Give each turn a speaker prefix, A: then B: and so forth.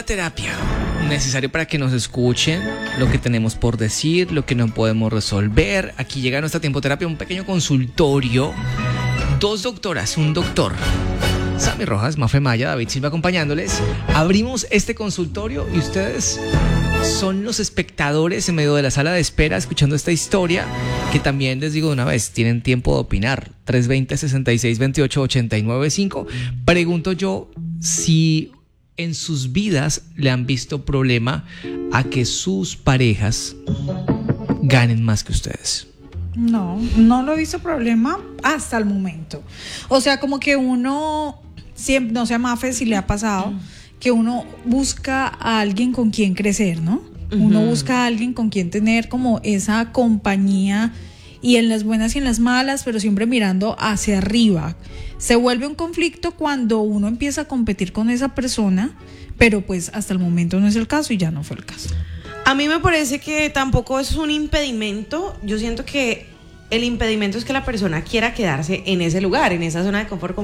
A: terapia. Necesario para que nos escuchen lo que tenemos por decir, lo que no podemos resolver. Aquí llega nuestra tiempo terapia, un pequeño consultorio. 2 doctoras, un doctor. Sammy Rojas, Mafe Maya, David Silva acompañándoles. Abrimos este consultorio y ustedes son los espectadores en medio de la sala de espera escuchando esta historia, que también les digo de una vez, tienen tiempo de opinar. 320-6628-895. Pregunto yo si en sus vidas le han visto problema a que sus parejas ganen más que ustedes.
B: No, no lo he visto problema hasta el momento. O sea, como que uno siempre, no sé, Mafe, si le ha pasado, que uno busca a alguien con quien crecer, ¿no? Uno busca a alguien con quien tener como esa compañía, y en las buenas y en las malas, pero siempre mirando hacia arriba. Se vuelve un conflicto cuando uno empieza a competir con esa persona, pero pues hasta el momento no es el caso y ya no fue el caso.
C: A mí me parece que tampoco es un impedimento. Yo siento que el impedimento es que la persona quiera quedarse en ese lugar, en esa zona de confort.